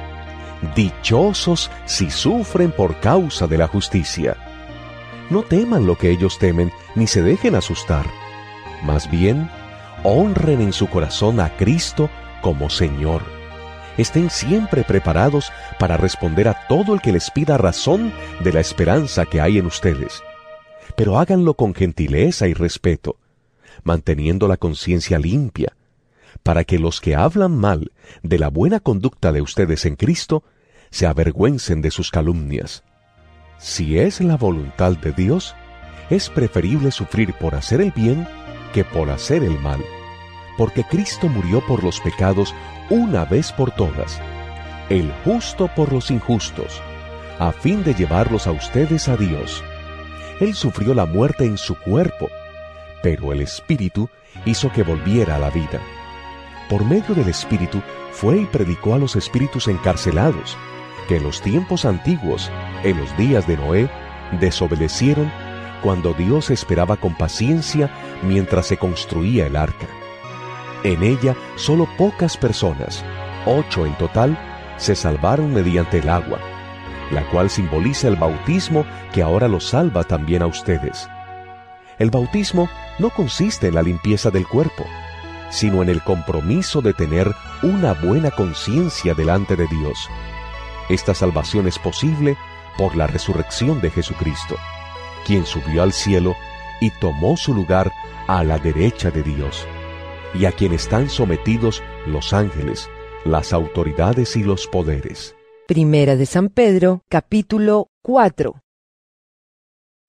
Speaker 6: Dichosos si sufren por causa de la justicia. No teman lo que ellos temen, ni se dejen asustar. Más bien, honren en su corazón a Cristo como Señor. Estén siempre preparados para responder a todo el que les pida razón de la esperanza que hay en ustedes. Pero háganlo con gentileza y respeto, manteniendo la conciencia limpia, para que los que hablan mal de la buena conducta de ustedes en Cristo se avergüencen de sus calumnias. Si es la voluntad de Dios, es preferible sufrir por hacer el bien que por hacer el mal, porque Cristo murió por los pecados una vez por todas, el justo por los injustos, a fin de llevarlos a ustedes a Dios. Él sufrió la muerte en su cuerpo, pero el Espíritu hizo que volviera a la vida. Por medio del Espíritu fue y predicó a los espíritus encarcelados, que en los tiempos antiguos, en los días de Noé, desobedecieron cuando Dios esperaba con paciencia mientras se construía el arca. En ella solo pocas personas, 8 en total, se salvaron mediante el agua, la cual simboliza el bautismo que ahora los salva también a ustedes. El bautismo no consiste en la limpieza del cuerpo, sino en el compromiso de tener una buena conciencia delante de Dios. Esta salvación es posible por la resurrección de Jesucristo, quien subió al cielo y tomó su lugar a la derecha de Dios, y a quien están sometidos los ángeles, las autoridades y los poderes.
Speaker 4: Primera de San Pedro, capítulo 4.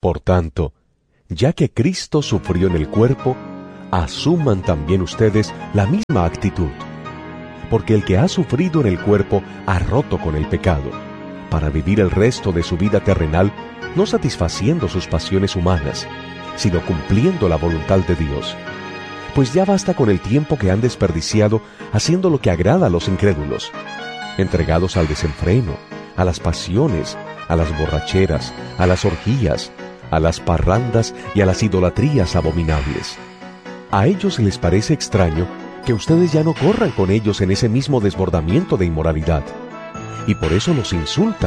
Speaker 6: Por tanto, ya que Cristo sufrió en el cuerpo, asuman también ustedes la misma actitud. Porque el que ha sufrido en el cuerpo ha roto con el pecado, para vivir el resto de su vida terrenal no satisfaciendo sus pasiones humanas, sino cumpliendo la voluntad de Dios. Pues ya basta con el tiempo que han desperdiciado haciendo lo que agrada a los incrédulos, entregados al desenfreno, a las pasiones, a las borracheras, a las orgías, a las parrandas y a las idolatrías abominables. A ellos les parece extraño que ustedes ya no corran con ellos en ese mismo desbordamiento de inmoralidad, y por eso los insultan.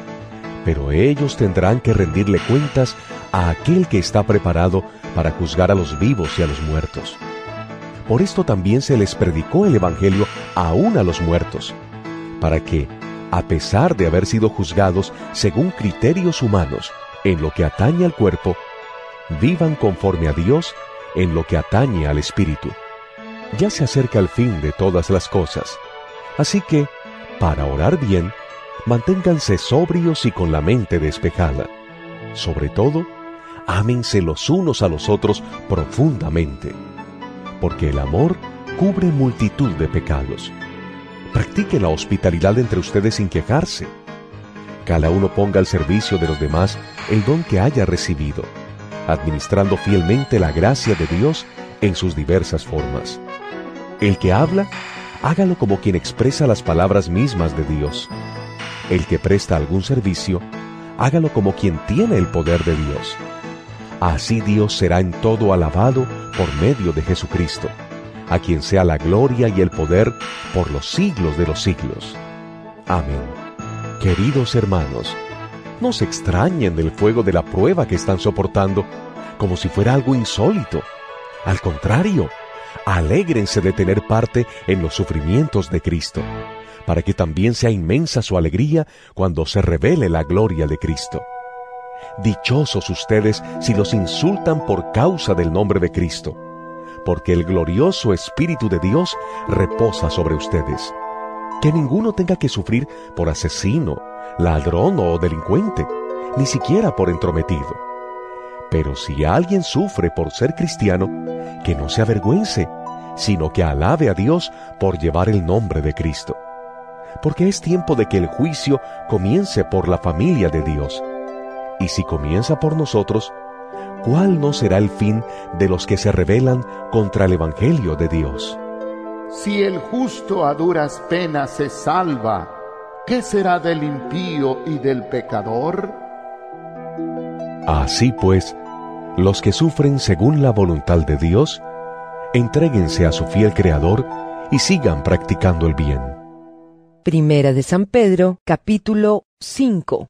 Speaker 6: Pero ellos tendrán que rendirle cuentas a aquel que está preparado para juzgar a los vivos y a los muertos. Por esto también se les predicó el Evangelio aún a los muertos, para que, a pesar de haber sido juzgados según criterios humanos en lo que atañe al cuerpo, vivan conforme a Dios en lo que atañe al espíritu. Ya se acerca el fin de todas las cosas, así que, para orar bien, manténganse sobrios y con la mente despejada. Sobre todo, ámense los unos a los otros profundamente, porque el amor cubre multitud de pecados. Practiquen la hospitalidad entre ustedes sin quejarse. Cada uno ponga al servicio de los demás el don que haya recibido, administrando fielmente la gracia de Dios en sus diversas formas. El que habla, hágalo como quien expresa las palabras mismas de Dios. El que presta algún servicio, hágalo como quien tiene el poder de Dios. Así Dios será en todo alabado por medio de Jesucristo, a quien sea la gloria y el poder por los siglos de los siglos. Amén. Queridos hermanos, no se extrañen del fuego de la prueba que están soportando, como si fuera algo insólito. Al contrario, alégrense de tener parte en los sufrimientos de Cristo, para que también sea inmensa su alegría cuando se revele la gloria de Cristo. Dichosos ustedes si los insultan por causa del nombre de Cristo, porque el glorioso Espíritu de Dios reposa sobre ustedes. Que ninguno tenga que sufrir por asesino, ladrón o delincuente, ni siquiera por entrometido. Pero si alguien sufre por ser cristiano, que no se avergüence, sino que alabe a Dios por llevar el nombre de Cristo. Porque es tiempo de que el juicio comience por la familia de Dios. Y si comienza por nosotros, ¿cuál no será el fin de los que se rebelan contra el Evangelio de Dios?
Speaker 2: Si el justo a duras penas se salva, ¿qué será del impío y del pecador?
Speaker 6: Así pues, los que sufren según la voluntad de Dios, entréguense a su fiel Creador y sigan practicando el bien.
Speaker 4: Primera de San Pedro, capítulo 5.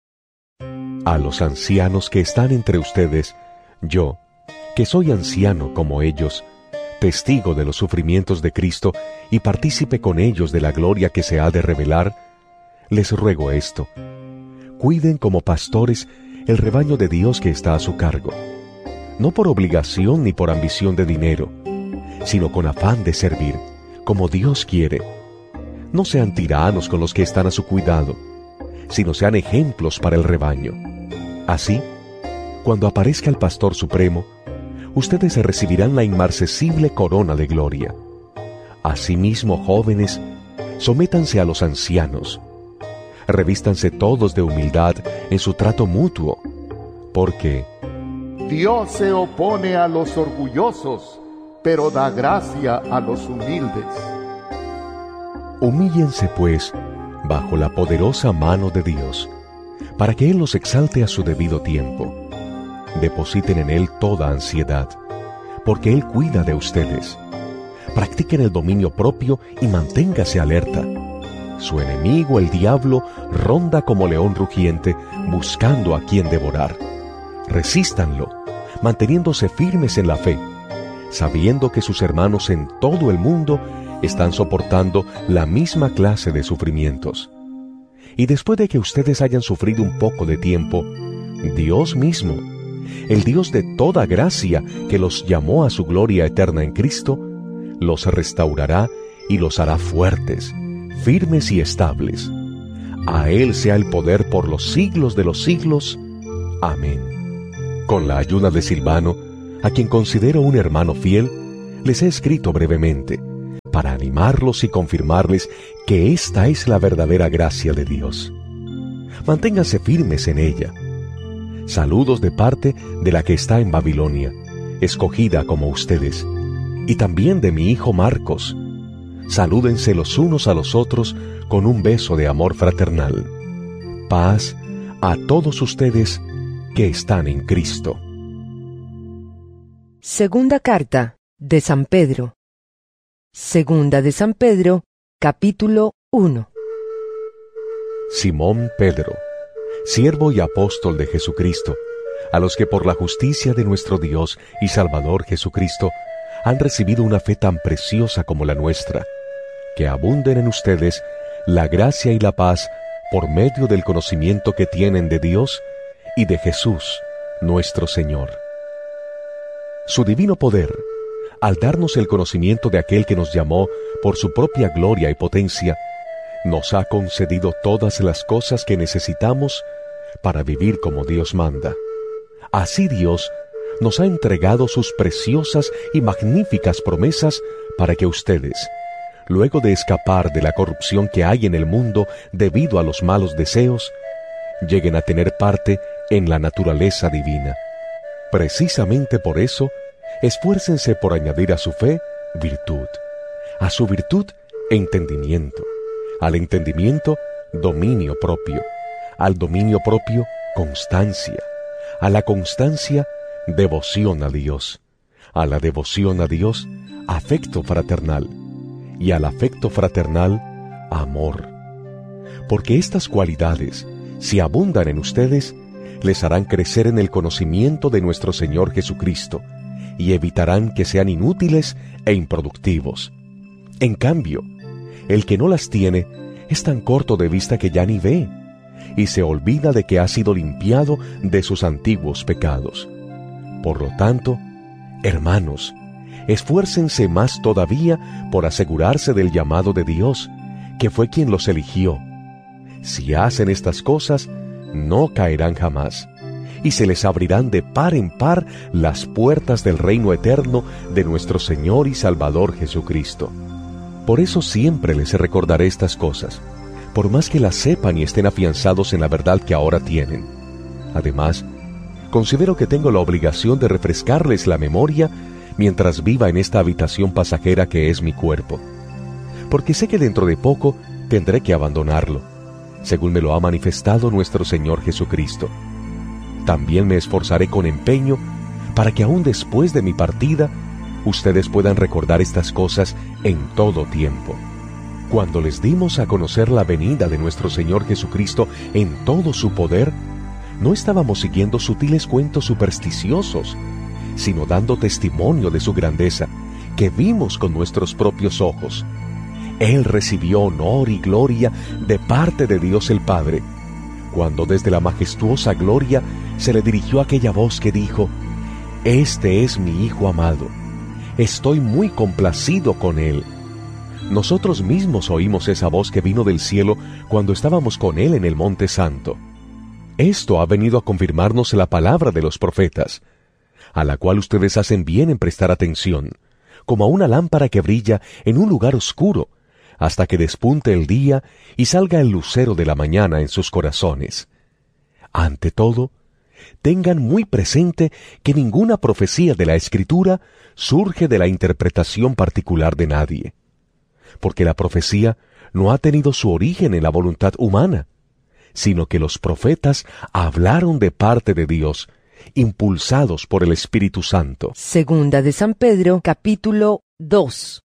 Speaker 6: A los ancianos que están entre ustedes, yo, que soy anciano como ellos, testigo de los sufrimientos de Cristo y partícipe con ellos de la gloria que se ha de revelar, les ruego esto: cuiden como pastores el rebaño de Dios que está a su cargo, no por obligación ni por ambición de dinero, sino con afán de servir, como Dios quiere. No sean tiranos con los que están a su cuidado, sino sean ejemplos para el rebaño. Así, cuando aparezca el Pastor Supremo, ustedes recibirán la inmarcesible corona de gloria. Asimismo, jóvenes, sométanse a los ancianos. Revístanse todos de humildad en su trato mutuo, porque
Speaker 2: Dios se opone a los orgullosos, pero da gracia a los humildes.
Speaker 6: Humíllense, pues, bajo la poderosa mano de Dios, para que Él los exalte a su debido tiempo. Depositen en Él toda ansiedad, porque Él cuida de ustedes. Practiquen el dominio propio y manténgase alerta. Su enemigo, el diablo, ronda como león rugiente, buscando a quien devorar. Resístanlo, manteniéndose firmes en la fe, sabiendo que sus hermanos en todo el mundo están soportando la misma clase de sufrimientos. Y después de que ustedes hayan sufrido un poco de tiempo, Dios mismo, el Dios de toda gracia que los llamó a su gloria eterna en Cristo, los restaurará y los hará fuertes, firmes y estables. A Él sea el poder por los siglos de los siglos. Amén. Con la ayuda de Silvano, a quien considero un hermano fiel, les he escrito brevemente, para animarlos y confirmarles que esta es la verdadera gracia de Dios. Manténganse firmes en ella. Saludos de parte de la que está en Babilonia, escogida como ustedes, y también de mi hijo Marcos. Salúdense los unos a los otros con un beso de amor fraternal. Paz a todos ustedes que están en Cristo.
Speaker 4: Segunda carta de San Pedro. Segunda de San Pedro, capítulo 1.
Speaker 6: Simón Pedro, siervo y apóstol de Jesucristo, a los que por la justicia de nuestro Dios y Salvador Jesucristo han recibido una fe tan preciosa como la nuestra, que abunden en ustedes la gracia y la paz por medio del conocimiento que tienen de Dios y de Jesús, nuestro Señor. Su divino poder, al darnos el conocimiento de aquel que nos llamó por su propia gloria y potencia, nos ha concedido todas las cosas que necesitamos para vivir como Dios manda. Así Dios nos ha entregado sus preciosas y magníficas promesas para que ustedes, luego de escapar de la corrupción que hay en el mundo debido a los malos deseos, lleguen a tener parte en la naturaleza divina. Precisamente por eso, esfuércense por añadir a su fe virtud, a su virtud entendimiento, al entendimiento dominio propio, al dominio propio constancia, a la constancia devoción a Dios, a la devoción a Dios afecto fraternal, y al afecto fraternal amor. Porque estas cualidades, si abundan en ustedes, les harán crecer en el conocimiento de nuestro Señor Jesucristo y evitarán que sean inútiles e improductivos. En cambio, el que no las tiene es tan corto de vista que ya ni ve y se olvida de que ha sido limpiado de sus antiguos pecados. Por lo tanto, hermanos, esfuércense más todavía por asegurarse del llamado de Dios, que fue quien los eligió. Si hacen estas cosas, no caerán jamás, y se les abrirán de par en par las puertas del reino eterno de nuestro Señor y Salvador Jesucristo. Por eso siempre les recordaré estas cosas, por más que las sepan y estén afianzados en la verdad que ahora tienen. Además, considero que tengo la obligación de refrescarles la memoria mientras viva en esta habitación pasajera que es mi cuerpo, porque sé que dentro de poco tendré que abandonarlo, según me lo ha manifestado nuestro Señor Jesucristo. También me esforzaré con empeño para que aún después de mi partida, ustedes puedan recordar estas cosas en todo tiempo. Cuando les dimos a conocer la venida de nuestro Señor Jesucristo en todo su poder, no estábamos siguiendo sutiles cuentos supersticiosos, sino dando testimonio de su grandeza, que vimos con nuestros propios ojos. Él recibió honor y gloria de parte de Dios el Padre, cuando desde la majestuosa gloria se le dirigió aquella voz que dijo: «Este es mi Hijo amado, estoy muy complacido con él». Nosotros mismos oímos esa voz que vino del cielo cuando estábamos con él en el Monte Santo. Esto ha venido a confirmarnos la palabra de los profetas, a la cual ustedes hacen bien en prestar atención, como a una lámpara que brilla en un lugar oscuro, hasta que despunte el día y salga el lucero de la mañana en sus corazones. Ante todo, tengan muy presente que ninguna profecía de la Escritura surge de la interpretación particular de nadie, porque la profecía no ha tenido su origen en la voluntad humana, sino que los profetas hablaron de parte de Dios, impulsados por el Espíritu Santo.
Speaker 4: Segunda de San Pedro, capítulo 2.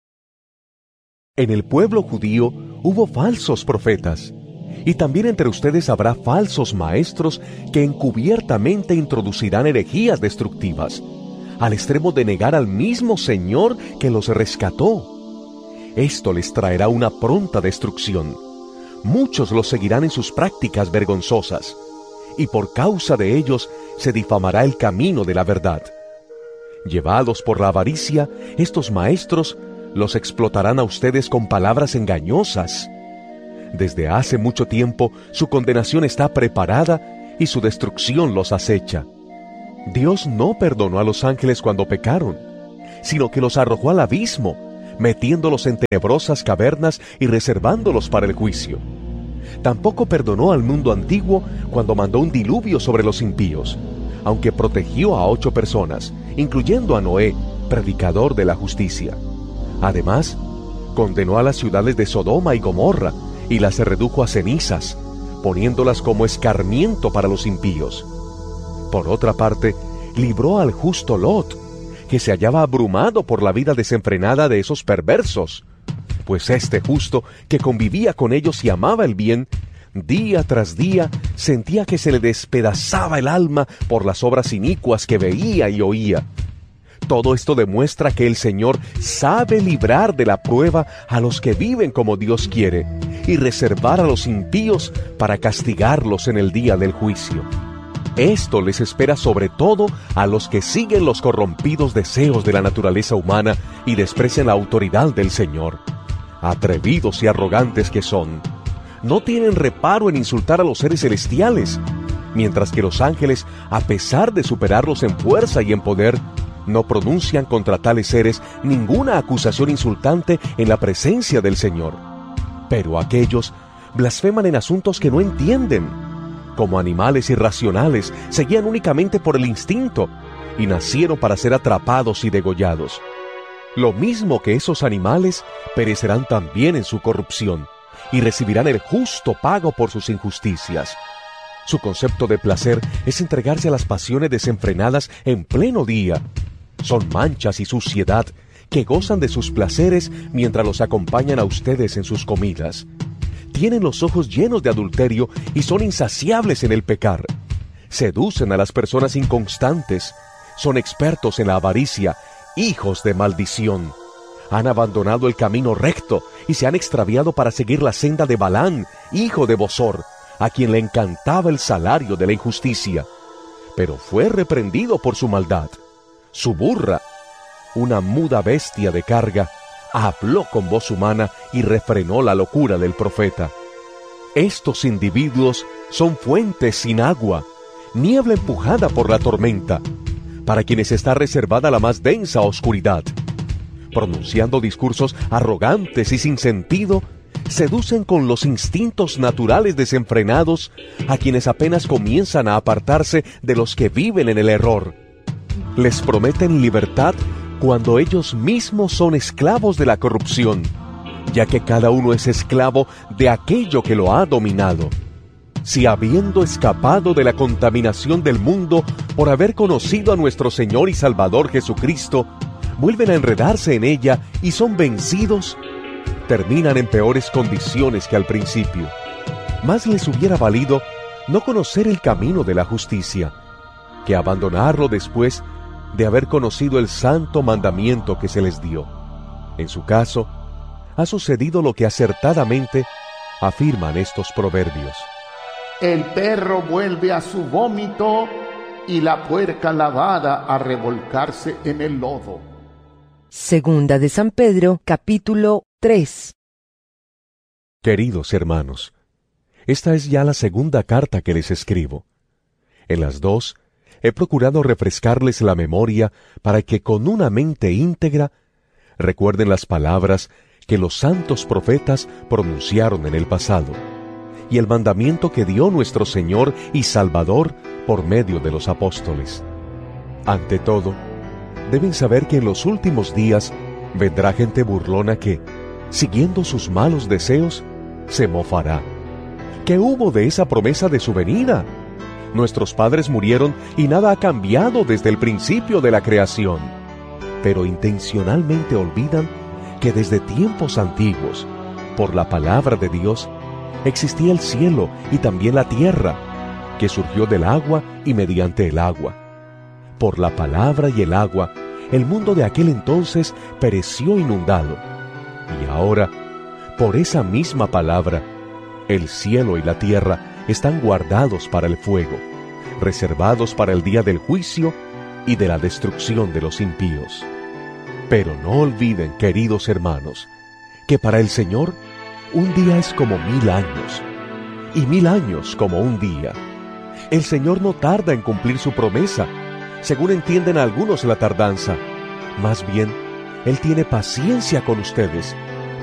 Speaker 6: En el pueblo judío hubo falsos profetas, y también entre ustedes habrá falsos maestros que encubiertamente introducirán herejías destructivas, al extremo de negar al mismo Señor que los rescató. Esto les traerá una pronta destrucción. Muchos los seguirán en sus prácticas vergonzosas, y por causa de ellos se difamará el camino de la verdad. Llevados por la avaricia, estos maestros los explotarán a ustedes con palabras engañosas. Desde hace mucho tiempo su condenación está preparada y su destrucción los acecha. Dios no perdonó a los ángeles cuando pecaron, sino que los arrojó al abismo, metiéndolos en tenebrosas cavernas y reservándolos para el juicio. Tampoco perdonó al mundo antiguo cuando mandó un diluvio sobre los impíos, aunque protegió a 8 personas, incluyendo a Noé, predicador de la justicia. Además, condenó a las ciudades de Sodoma y Gomorra y las redujo a cenizas, poniéndolas como escarmiento para los impíos. Por otra parte, libró al justo Lot, que se hallaba abrumado por la vida desenfrenada de esos perversos, pues este justo, que convivía con ellos y amaba el bien, día tras día sentía que se le despedazaba el alma por las obras inicuas que veía y oía. Todo esto demuestra que el Señor sabe librar de la prueba a los que viven como Dios quiere y reservar a los impíos para castigarlos en el día del juicio. Esto les espera sobre todo a los que siguen los corrompidos deseos de la naturaleza humana y desprecian la autoridad del Señor. Atrevidos y arrogantes que son, no tienen reparo en insultar a los seres celestiales, mientras que los ángeles, a pesar de superarlos en fuerza y en poder, no pronuncian contra tales seres ninguna acusación insultante en la presencia del Señor. Pero aquellos blasfeman en asuntos que no entienden. Como animales irracionales, se guían únicamente por el instinto y nacieron para ser atrapados y degollados. Lo mismo que esos animales, perecerán también en su corrupción y recibirán el justo pago por sus injusticias. Su concepto de placer es entregarse a las pasiones desenfrenadas en pleno día. Son manchas y suciedad que gozan de sus placeres mientras los acompañan a ustedes en sus comidas. Tienen los ojos llenos de adulterio y son insaciables en el pecar. Seducen a las personas inconstantes. Son expertos en la avaricia, hijos de maldición. Han abandonado el camino recto y se han extraviado para seguir la senda de Balán, hijo de Bosor, a quien le encantaba el salario de la injusticia. Pero fue reprendido por su maldad. Su burra, una muda bestia de carga, habló con voz humana y refrenó la locura del profeta. Estos individuos son fuentes sin agua, niebla empujada por la tormenta, para quienes está reservada la más densa oscuridad. Pronunciando discursos arrogantes y sin sentido, seducen con los instintos naturales desenfrenados a quienes apenas comienzan a apartarse de los que viven en el error. Les prometen libertad cuando ellos mismos son esclavos de la corrupción, ya que cada uno es esclavo de aquello que lo ha dominado. Si habiendo escapado de la contaminación del mundo por haber conocido a nuestro Señor y Salvador Jesucristo, vuelven a enredarse en ella y son vencidos, terminan en peores condiciones que al principio. Más les hubiera valido no conocer el camino de la justicia, que abandonarlo después de haber conocido el santo mandamiento que se les dio. En su caso, ha sucedido lo que acertadamente afirman estos proverbios.
Speaker 2: El perro vuelve a su vómito y la puerca lavada a revolcarse en el lodo.
Speaker 4: Segunda de San Pedro, capítulo 3.
Speaker 6: Queridos hermanos, esta es ya la segunda carta que les escribo. En las dos, he procurado refrescarles la memoria para que con una mente íntegra recuerden las palabras que los santos profetas pronunciaron en el pasado y el mandamiento que dio nuestro Señor y Salvador por medio de los apóstoles. Ante todo, deben saber que en los últimos días vendrá gente burlona que, siguiendo sus malos deseos, se mofará. ¿Qué hubo de esa promesa de su venida? Nuestros padres murieron y nada ha cambiado desde el principio de la creación. Pero intencionalmente olvidan que desde tiempos antiguos, por la palabra de Dios, existía el cielo y también la tierra, que surgió del agua y mediante el agua. Por la palabra y el agua, el mundo de aquel entonces pereció inundado. Y ahora, por esa misma palabra, el cielo y la tierra están guardados para el fuego, reservados para el día del juicio y de la destrucción de los impíos. Pero no olviden, queridos hermanos, que para el Señor un día es como 1000 años, y 1000 años como un día. El Señor no tarda en cumplir su promesa, según entienden algunos la tardanza. Más bien, Él tiene paciencia con ustedes,